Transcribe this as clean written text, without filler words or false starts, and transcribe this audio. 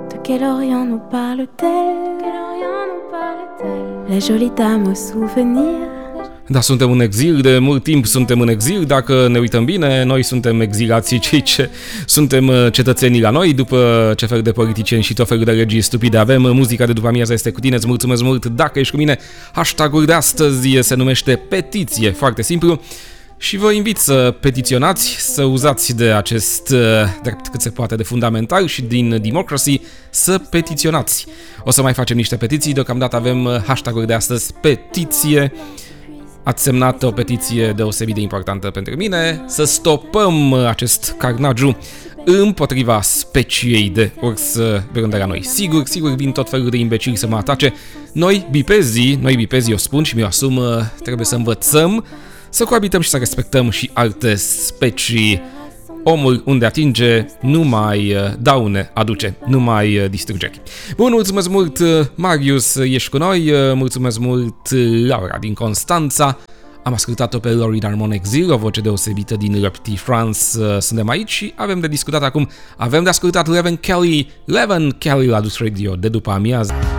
De quel Orient nous parle-t-elle? La jolie dame au souvenir. Da, suntem în exil, de mult timp suntem în exil, dacă ne uităm bine, noi suntem exilații, cei ce suntem cetățenii la noi, după ce fel de politicieni și tot felul de legii stupide avem. Muzica de după amiază este cu tine, îți mulțumesc mult dacă ești cu mine. Hashtag-ul de astăzi se numește petiție, foarte simplu. Și vă invit să petiționați, să uzați de acest drept cât se poate de fundamental și din Democracy, să petiționați. O să mai facem niște petiții, deocamdată avem hashtag-ul de astăzi, petiție. Ați semnat o petiție deosebit de importantă pentru mine, să stopăm acest carnagiu împotriva speciei de urs de la noi. Sigur vin tot felul de imbecili să mă atace. Noi bipezii, o spun și mi-o asum, trebuie să învățăm să coabităm și să respectăm și alte specii. Omul unde atinge nu mai daune aduce, nu mai distrugeri. Bun, mulțumesc mult Marius, ești cu noi, mulțumesc mult Laura din Constanța. Am ascultat-o pe Lori Darmon Exil, o voce deosebită din Le Petit France. Suntem aici și avem de discutat acum, avem de ascultat Leven Kelly la Dus Radio de după amiază.